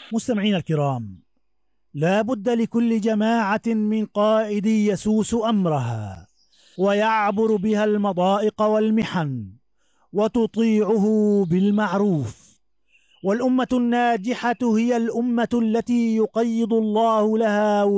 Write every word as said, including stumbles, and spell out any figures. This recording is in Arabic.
مستمعين الكرام، لا بد لكل جماعة من قائد يسوس أمرها ويعبر بها المضائق والمحن وتطيعه بالمعروف. والأمة الناجحة هي الأمة التي يقيض الله لها